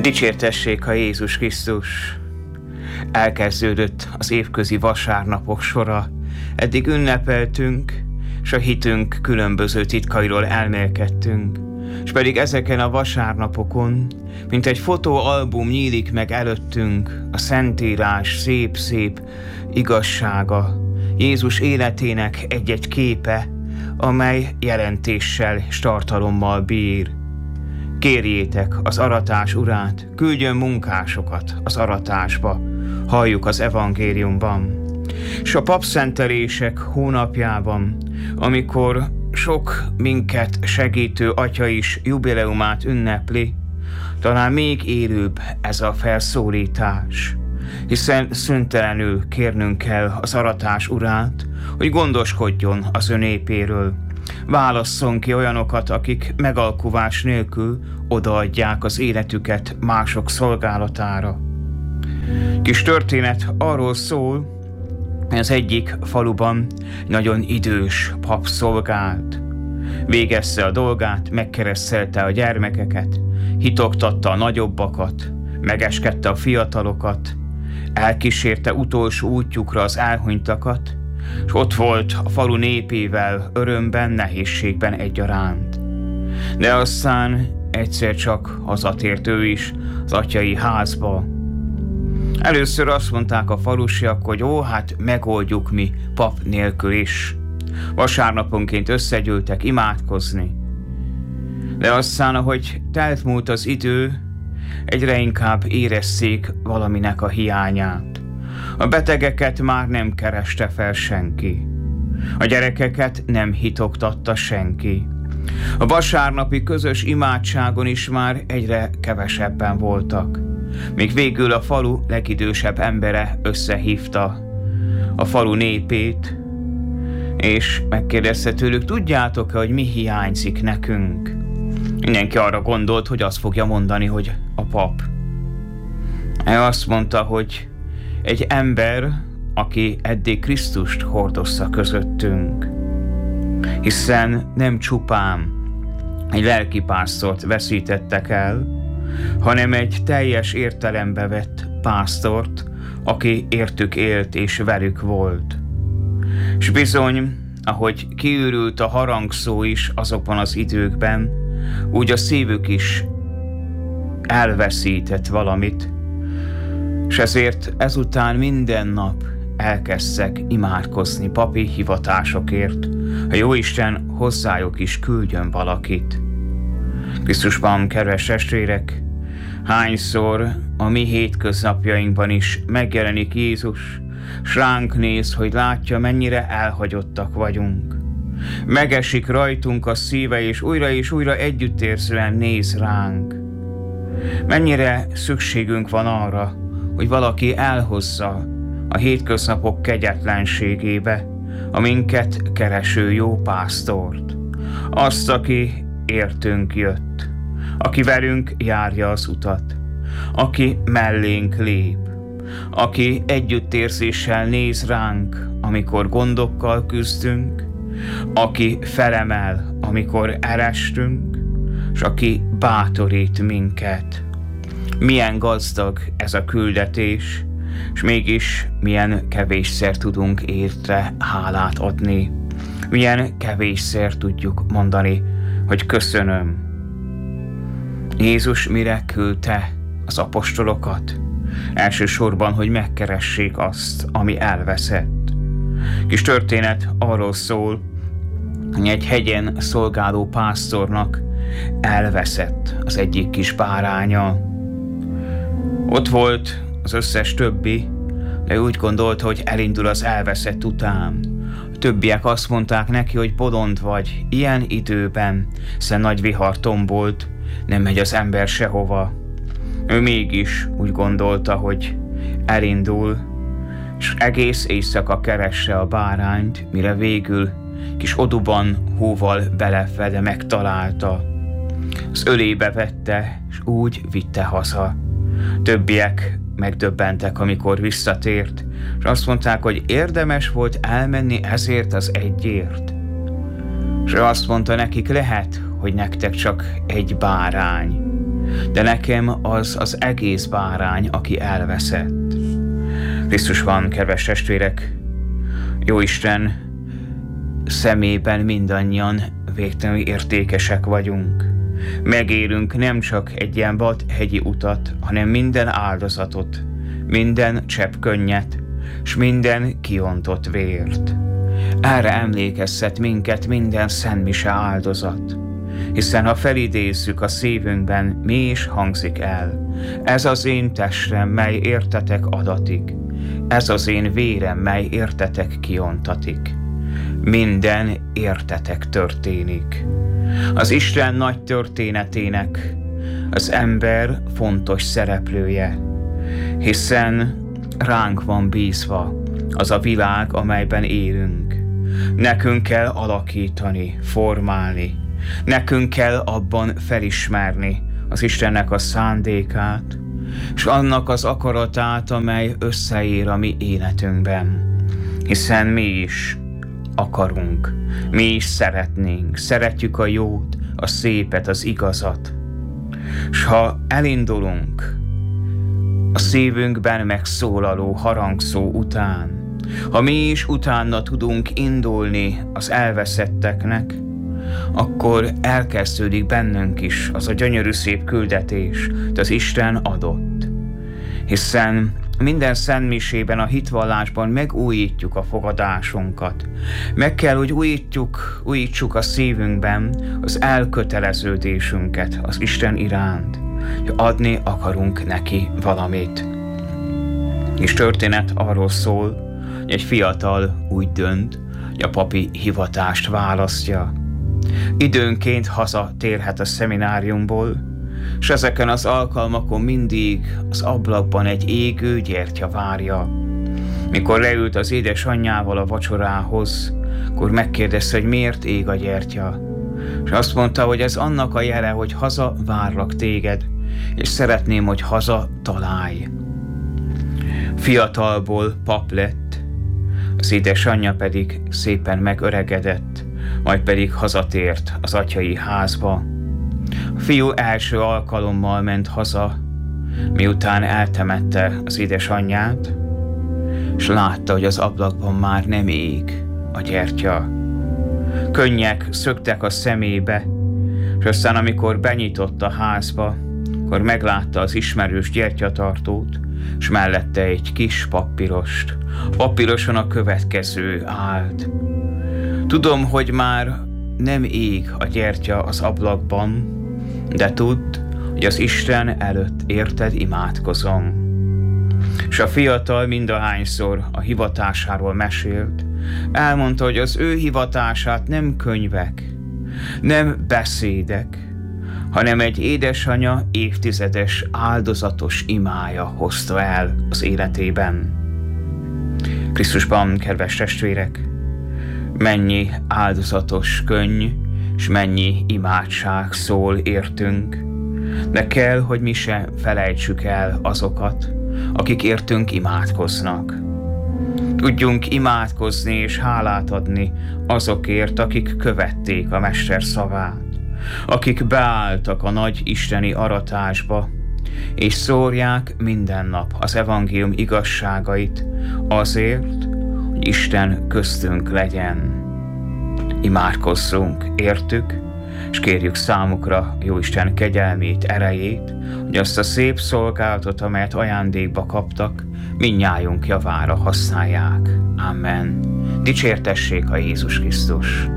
Dicsértessék a Jézus Krisztus! Elkezdődött az évközi vasárnapok sora. Eddig ünnepeltünk, s a hitünk különböző titkairól elmélkedtünk. És pedig ezeken a vasárnapokon, mint egy fotóalbum nyílik meg előttünk a Szentírás szép-szép igazsága, Jézus életének egy-egy képe, amely jelentéssel és tartalommal bír. Kérjétek az aratás urát, küldjön munkásokat az aratásba, halljuk az evangéliumban. S a papszentelések hónapjában, amikor sok minket segítő atya is jubileumát ünnepli, talán még élőbb ez a felszólítás, hiszen szüntelenül kérnünk kell az aratás urát, hogy gondoskodjon az ő népéről. Válasszon ki olyanokat, akik megalkuvás nélkül odaadják az életüket mások szolgálatára. Kis történet arról szól, hogy az egyik faluban nagyon idős pap szolgált. Végezte a dolgát, megkeresztelte a gyermekeket, hitoktatta a nagyobbakat, megeskedte a fiatalokat, elkísérte utolsó útjukra az elhunytakat, és ott volt a falu népével örömben, nehézségben egyaránt. De aztán egyszer csak hazatért ő is az atyai házba. Először azt mondták a falusiak, hogy hát megoldjuk mi pap nélkül is. Vasárnaponként összegyűltek imádkozni. De aztán, ahogy telt múlt az idő, egyre inkább érezték valaminek a hiányát. A betegeket már nem kereste fel senki. A gyerekeket nem hitoktatta senki. A vasárnapi közös imádságon is már egyre kevesebben voltak. Míg végül a falu legidősebb embere összehívta a falu népét, és megkérdezte tőlük, tudjátok-e, hogy mi hiányzik nekünk? Mindenki arra gondolt, hogy azt fogja mondani, hogy a pap. Ő azt mondta, hogy egy ember, aki eddig Krisztust hordozza közöttünk. Hiszen nem csupán egy lelkipásztort veszítettek el, hanem egy teljes értelembe vett pásztort, aki értük élt és velük volt. És bizony, ahogy kiürült a harangszó is azokban az időkben, úgy a szívük is elveszített valamit, és ezért ezután minden nap elkezdtek imádkozni papi hivatásokért, a Jóisten hozzájuk is küldjön valakit. Krisztusban, kedves testvérek, hányszor a mi hétköznapjainkban is megjelenik Jézus, s ránk néz, hogy látja, mennyire elhagyottak vagyunk. Megesik rajtunk a szíve, és újra együttérzően néz ránk. Mennyire szükségünk van arra, hogy valaki elhozza a hétköznapok kegyetlenségébe a minket kereső jó pásztort. Azt, aki értünk jött, aki velünk járja az utat, aki mellénk lép, aki együttérzéssel néz ránk, amikor gondokkal küzdünk, aki felemel, amikor elestünk, és aki bátorít minket. Milyen gazdag ez a küldetés, és mégis milyen kevésszer tudunk érte hálát adni. Milyen kevésszer tudjuk mondani, hogy köszönöm. Jézus mire küldte az apostolokat? Elsősorban, hogy megkeressék azt, ami elveszett. Kis történet arról szól, hogy egy hegyen szolgáló pásztornak elveszett az egyik kis báránya. Ott volt az összes többi, de úgy gondolta, hogy elindul az elveszett után. A többiek azt mondták neki, hogy bolond vagy, ilyen időben, hiszen nagy vihar tombolt, nem megy az ember sehova. Ő mégis úgy gondolta, hogy elindul, és egész éjszaka keresse a bárányt, mire végül kis oduban hóval belefede megtalálta. Az ölébe vette, és úgy vitte haza. Többiek megdöbbentek, amikor visszatért, és azt mondták, hogy érdemes volt elmenni ezért az egyért. És azt mondta nekik, lehet, hogy nektek csak egy bárány, de nekem az egész bárány, aki elveszett. Krisztusban, kedves testvérek, Jóisten szemében mindannyian végtelenül értékesek vagyunk. Megérünk nem csak egy ilyen vadhegyi utat, hanem minden áldozatot, minden csepp könnyet, s minden kiontott vért. Erre emlékeztet minket minden szentmise áldozat, hiszen ha felidézzük a szívünkben, mi is hangzik el. Ez az én testem, mely értetek adatik, ez az én vérem, mely értetek kiontatik. Minden értetek történik. Az Isten nagy történetének az ember fontos szereplője, hiszen ránk van bízva az a világ, amelyben élünk. Nekünk kell alakítani, formálni, nekünk kell abban felismerni az Istennek a szándékát, és annak az akaratát, amely összeér a mi életünkben. Hiszen mi is akarunk, mi is szeretjük a jót, a szépet, az igazat. És ha elindulunk a szívünkben megszólaló harangszó után, ha mi is utána tudunk indulni az elveszetteknek, akkor elkezdődik bennünk is az a gyönyörű szép küldetés, amit az Isten adott. Hiszen minden szentmisében, a hitvallásban megújítjuk a fogadásunkat. Meg kell, hogy újítsuk a szívünkben az elköteleződésünket az Isten iránt, hogy adni akarunk neki valamit. És történet arról szól, hogy egy fiatal úgy dönt, hogy a papi hivatást választja. Időnként hazatérhet a szemináriumból, és ezeken az alkalmakon mindig az ablakban egy égő gyertya várja. Mikor leült az édesanyjával a vacsorához, akkor megkérdezte, hogy miért ég a gyertya. És azt mondta, hogy ez annak a jele, hogy haza várlak téged, és szeretném, hogy haza találj. Fiatalból pap lett, az édesanyja pedig szépen megöregedett, majd pedig hazatért az atyai házba. A fiú első alkalommal ment haza, miután eltemette az édesanyját, és látta, hogy az ablakban már nem ég a gyertya. Könnyek szöktek a szemébe, és aztán amikor benyitott a házba, akkor meglátta az ismerős gyertyatartót, és mellette egy kis papírost. A papíroson a következő állt. Tudom, hogy már nem ég a gyertya az ablakban, de tudd, hogy az Isten előtt érted imádkozom. És a fiatal mindahányszor a hivatásáról mesélt, elmondta, hogy az ő hivatását nem könyvek, nem beszédek, hanem egy édesanya évtizedes áldozatos imája hozta el az életében. Krisztusban, kedves testvérek, mennyi áldozatos könny és mennyi imádság szól értünk, de kell, hogy mi se felejtsük el azokat, akik értünk imádkoznak. Tudjunk imádkozni és hálát adni azokért, akik követték a Mester szavát, akik beálltak a nagy isteni aratásba, és szórják minden nap az evangélium igazságait azért, hogy Isten köztünk legyen. Imádkozzunk értük, és kérjük számukra Jóisten kegyelmét, erejét, hogy azt a szép szolgálatot, amelyet ajándékba kaptak, mindnyájunk javára használják. Amen. Dicsértessék a Jézus Krisztus!